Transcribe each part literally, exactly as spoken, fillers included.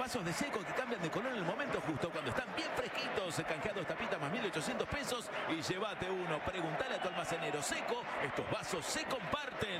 vasos de seco que cambian de color en el momento justo, cuando están bien fresquitos. Canjeados tapita más mil ochocientos pesos y llévate uno. Preguntale a tu almacenero. Seco, estos vasos se comparten.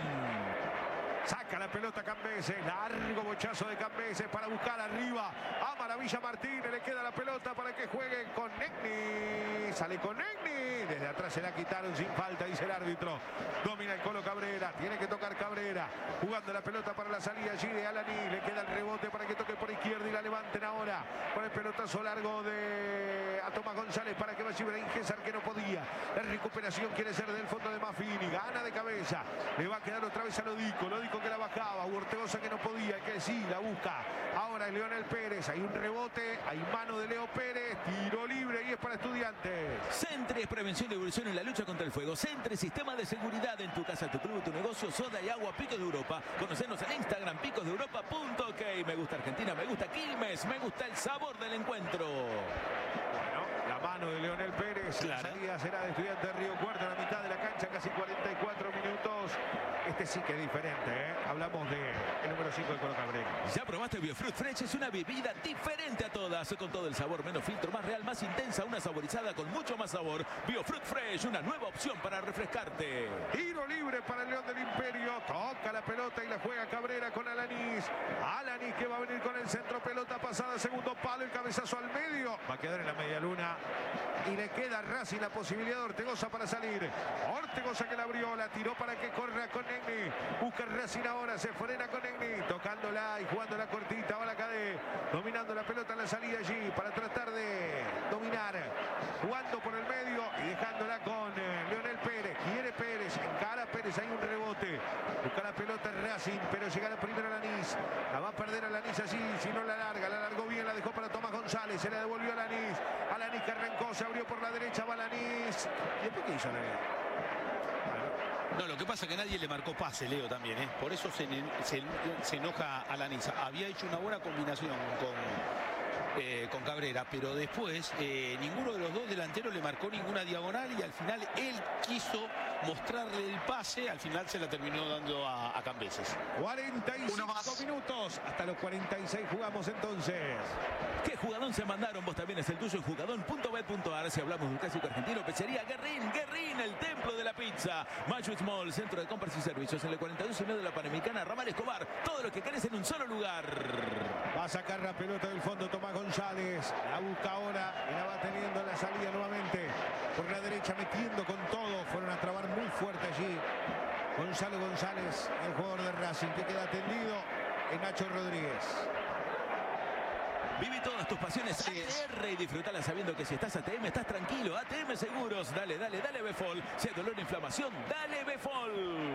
Saca la pelota Cambeses, largo bochazo de Cambeses para buscar arriba a Maravilla Martínez, le queda la pelota para que juegue con Negni, sale con Negni, desde atrás se la quitaron sin falta, dice el árbitro. Domina el Colo Cabrera, tiene que tocar Cabrera, jugando la pelota para la salida allí de Alaní, le queda el rebote para que toque por izquierda y la levanten ahora, con el pelotazo largo de a Tomás González para que vaya Ibrahim César, que no podía, la recuperación quiere ser del fondo de Maffini, gana de cabeza, le va a quedar otra vez a Lodico, Lodico que la bajaba, Ortegoza que no podía, que sí, la busca, ahora es Leonel Pérez, hay un rebote, hay mano de Leo Pérez, tiro libre y es para Estudiantes. Centres, prevención y evolución en la lucha contra el fuego. Centres, sistema de seguridad en tu casa, tu club, tu negocio, soda y agua, Picos de Europa. Conocenos en Instagram, picos de europa punto ok. Me gusta Argentina, me gusta Quilmes, me gusta el sabor del encuentro. Bueno, la mano de Leonel Pérez, claro. La salida será de Estudiantes de Río Cuarto, a la mitad de la cancha, casi cuarenta y cuatro minutos. Este sí que es diferente, ¿eh? Hablamos de el número cinco de Colo Cabrera. ¿Ya probaste Biofruit Fresh? Es una bebida diferente a todas, con todo el sabor, menos filtro, más real, más intensa, una saborizada con mucho más sabor. Biofruit Fresh, una nueva opción para refrescarte. Tiro libre para el León del Imperio, toca la pelota y la juega Cabrera con Alanis. Alanis que va a venir con el centro, pelota pasada, segundo palo, el cabezazo al medio. Va a quedar en la media luna y le queda a Racing la posibilidad de Ortegoza para salir. Ortegoza que la abrió, la tiró para que corra con Negni. Busca Racing ahora, se frena con Negni, tocándola y jugando la cortita. Va la Cadé, dominando la pelota en la salida allí para tratar de dominar, jugando por el medio y dejándola con eh, Leonel Pérez. Quiere Pérez, encara Pérez, hay un rebote. Busca la pelota en Racing, pero llegará primero Alanis. La va a perder Alanis allí, si no la larga, la largó bien, la dejó para Tomás González, se la devolvió a Alanis. Alanis que arrancó, se abrió por la derecha, va Alanis. ¿Y después qué hizo Alanis? No, lo que pasa es que nadie le marcó pase, Leo, también, ¿eh? Por eso se, se, se enoja Alanis. Había hecho una buena combinación con, eh, con Cabrera, pero después eh, ninguno de los dos delanteros le marcó ninguna diagonal y al final él quiso mostrarle el pase, al final se la terminó dando a, a Cambeses. cuarenta y cinco minutos, hasta los cuarenta y seis jugamos entonces. ¿Qué jugadón se mandaron? Vos también es el tuyo en jugadón punto bet punto ar. Si hablamos de un clásico argentino, pizzería Guerrín, Guerrín, el templo de la pizza. Mayo Small, centro de compras y servicios en el cuarenta y dos y medio de la Panamericana, Ramal Escobar. Todo lo que querés en un solo lugar. Va a sacar la pelota del fondo Tomás González. La busca ahora y la va teniendo en la salida nuevamente. Por la derecha metiendo con todo. Fueron a trabar muy fuerte allí. Gonzalo González, el jugador de Racing, que queda atendido en Nacho Rodríguez. Viví todas tus pasiones A T R y disfrutala sabiendo que si estás A T M estás tranquilo. A T M Seguros, dale, dale, dale Befol. Si hay dolor o inflamación, dale Befol.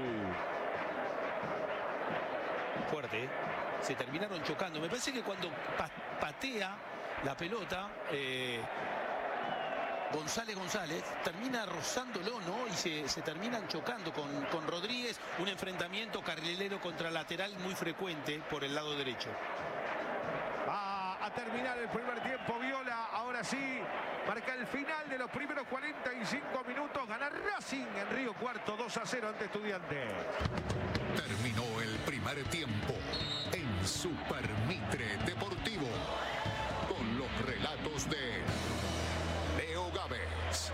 Fuerte, ¿eh? Se terminaron chocando. Me parece que cuando pa patea la pelota, eh, González González termina rozándolo, ¿no? Y se, se terminan chocando con, con Rodríguez. Un enfrentamiento carrilero contra lateral muy frecuente por el lado derecho. Va a terminar el primer tiempo, Viola, ahora sí, marca el final de los primeros cuarenta y cinco minutos, gana Racing en Río Cuarto, dos a cero ante Estudiantes. Terminó el primer tiempo en Super Mitre Deportivo, con los relatos de Leo Gávez.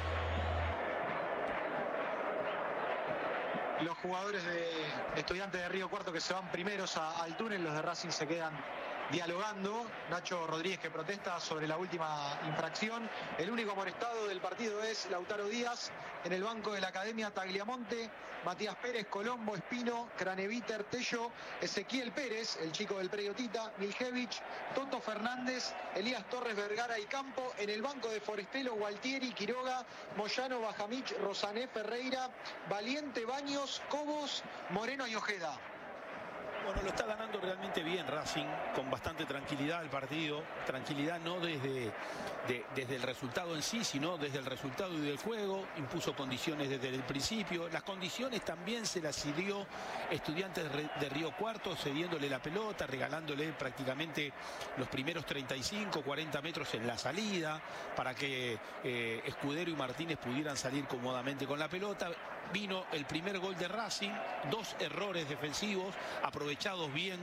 Los jugadores de Estudiantes de Río Cuarto que se van primeros a, al túnel, los de Racing se quedan dialogando. Nacho Rodríguez que protesta sobre la última infracción. El único amonestado del partido es Lautaro Díaz. En el banco de la Academia, Tagliamonte, Matías Pérez, Colombo, Espino, Craneviter, Tello, Ezequiel Pérez, el chico del predio Tita, Miljevich, Toto Fernández, Elías Torres, Vergara y Campo. En el banco de Forestelo, Gualtieri, Quiroga, Moyano, Bajamich, Rosané, Ferreira, Valiente, Baños, Cobos, Moreno y Ojeda. Bueno, lo está ganando realmente bien Racing, con bastante tranquilidad el partido. Tranquilidad no desde, de, desde el resultado en sí, sino desde el resultado y del juego. Impuso condiciones desde el principio. Las condiciones también se las dio Estudiantes de Río Cuarto, cediéndole la pelota, regalándole prácticamente los primeros treinta y cinco, cuarenta metros en la salida, para que eh, Escudero y Martínez pudieran salir cómodamente con la pelota. Vino el primer gol de Racing, dos errores defensivos, aprovechados bien